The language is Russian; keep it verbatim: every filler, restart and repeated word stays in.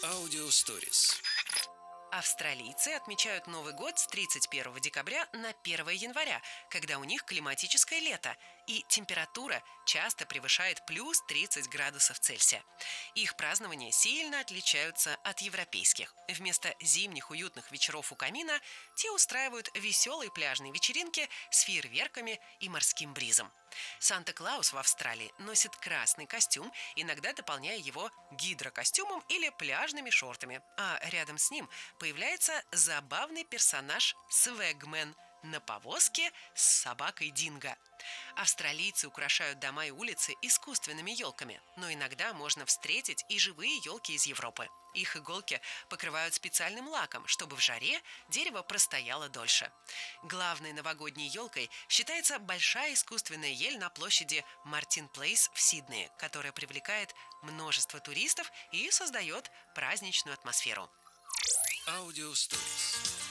Аудио Stories. Австралийцы отмечают Новый год с тридцать первого декабря на первое января, когда у них климатическое лето, и температура часто превышает плюс тридцать градусов Цельсия. Их празднования сильно отличаются от европейских. Вместо зимних уютных вечеров у камина те устраивают веселые пляжные вечеринки с фейерверками и морским бризом. Санта-Клаус в Австралии носит красный костюм, иногда дополняя его гидрокостюмом или пляжными шортами, а рядом с ним появляется забавный персонаж Свэгмен на повозке с собакой Динго. Австралийцы украшают дома и улицы искусственными елками, но иногда можно встретить и живые елки из Европы. Их иголки покрывают специальным лаком, чтобы в жаре дерево простояло дольше. Главной новогодней елкой считается большая искусственная ель на площади Мартин Плейс в Сиднее, которая привлекает множество туристов и создает праздничную атмосферу. Аудио Stories.